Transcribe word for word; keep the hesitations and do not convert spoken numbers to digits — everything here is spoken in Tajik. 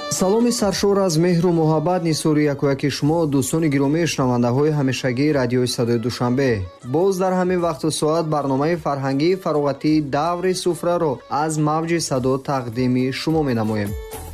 саломи саршор аз меҳру муҳаббат нисори якояки шумо дӯстони гиромии шунавандаҳои ҳамешагии радиои садои душанбе. боз дар ҳамин вақту соат барномаи фарҳангии фароғатии даври суфраро аз мавҷи садо тақдими шумо менамоем.